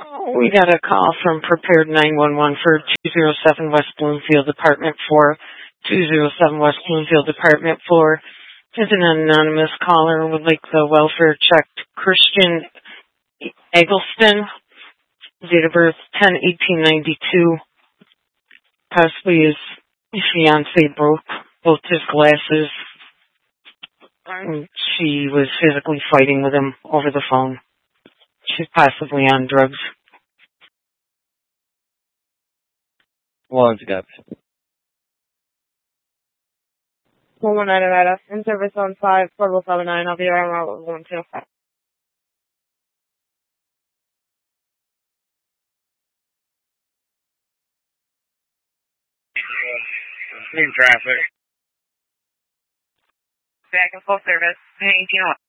We got a call from Prepared 911 for 207 West Bloomfield, Apartment 4. 207 West Bloomfield, Apartment 4. Is an anonymous caller would like the welfare checked. Christian Eggleston, date of birth 10/1892. Possibly his fiance broke both his glasses. She was physically fighting with him over the phone. She's possibly on drugs. Long got. 119 in service on 5, 4079. I'll be around 12. In traffic. Back in full service. 1801.